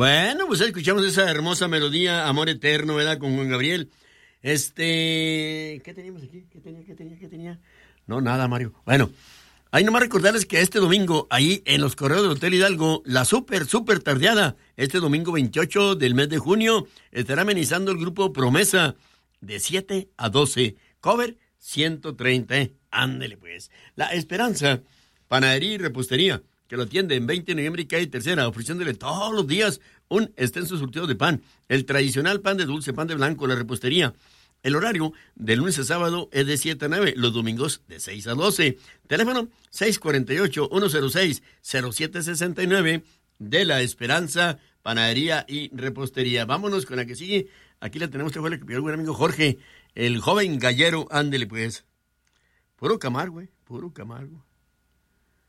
Bueno, pues escuchamos esa hermosa melodía, Amor Eterno, ¿verdad? Con Juan Gabriel. ¿Qué teníamos aquí? ¿Qué tenía? No, nada, Mario. Bueno, ahí nomás recordarles que este domingo, ahí en los correos del Hotel Hidalgo, la súper tardeada, este domingo 28 del mes de junio, estará amenizando el grupo Promesa de 7 a 12, cover 130, ándele pues. La Esperanza, panadería y repostería, que lo atiende en 20 de noviembre y calle Tercera, ofreciéndole todos los días un extenso surtido de pan, el tradicional pan de dulce, pan de blanco, la repostería. El horario de lunes a sábado es de 7 a 9, los domingos de 6 a 12. Teléfono 648-106-0769 de La Esperanza, panadería y repostería. Vámonos con la que sigue. Aquí la tenemos, que fue la que pidió el buen amigo Jorge, el joven gallero, ándele pues. Puro Camargo, puro Camargo.